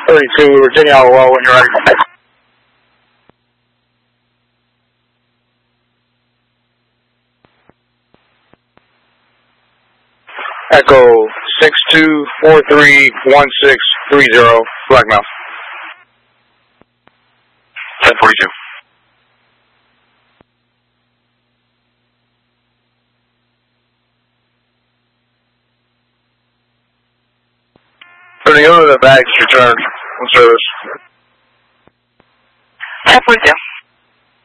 32, Virginia, well, when you're ready. Echo 62431630, Blackmouth. 1042. Turning over the bags returned on service. 1042.